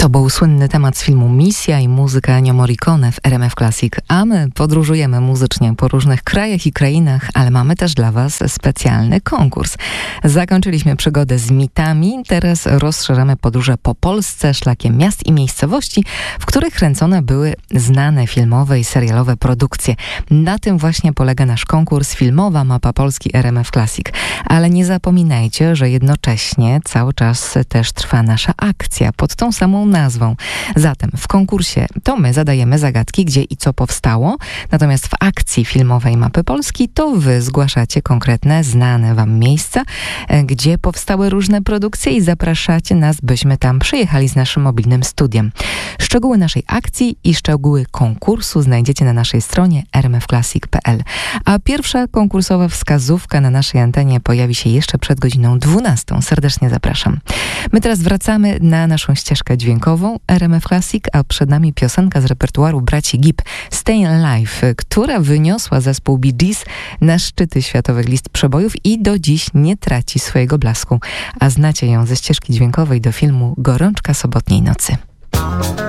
To był słynny temat z filmu Misja i muzyka Ennio Morricone w RMF Classic, a my podróżujemy muzycznie po różnych krajach i krainach, ale mamy też dla Was specjalny konkurs. Zakończyliśmy przygodę z mitami, teraz rozszerzamy podróże po Polsce szlakiem miast i miejscowości, w których kręcone były znane filmowe i serialowe produkcje. Na tym właśnie polega nasz konkurs Filmowa Mapa Polski RMF Classic. Ale nie zapominajcie, że jednocześnie cały czas też trwa nasza akcja pod tą samą nazwą. Zatem w konkursie to my zadajemy zagadki, gdzie i co powstało, natomiast w akcji filmowej Mapy Polski to wy zgłaszacie konkretne, znane wam miejsca, gdzie powstały różne produkcje i zapraszacie nas, byśmy tam przyjechali z naszym mobilnym studiem. Szczegóły naszej akcji i szczegóły konkursu znajdziecie na naszej stronie rmfclassic.pl. A pierwsza konkursowa wskazówka na naszej antenie pojawi się jeszcze przed godziną 12. Serdecznie zapraszam. My teraz wracamy na naszą ścieżkę dźwiękową RMF Classic, a przed nami piosenka z repertuaru braci Gibb, Stayin' Alive, która wyniosła zespół Bee Gees na szczyty światowych list przebojów i do dziś nie traci swojego blasku. A znacie ją ze ścieżki dźwiękowej do filmu Gorączka sobotniej nocy.